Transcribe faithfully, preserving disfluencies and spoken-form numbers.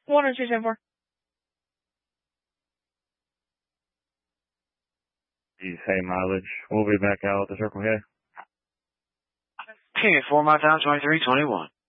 One or two seven four. You say mileage. We'll be back out at the Circle K. King at four mile down, twenty-three twenty-one.